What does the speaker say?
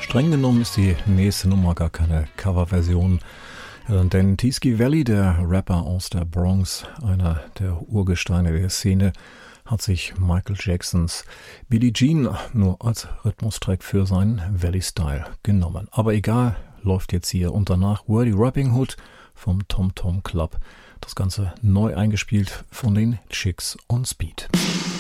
Streng genommen ist die nächste Nummer gar keine Coverversion, denn Teesky Valley, der Rapper aus der Bronx, einer der Urgesteine der Szene, hat sich Michael Jacksons Billie Jean nur als Rhythmustrack für seinen Valley Style genommen. Aber egal, läuft jetzt hier und danach Wordy Rapping Hood vom Tom Tom Club. Das Ganze neu eingespielt von den Chicks on Speed.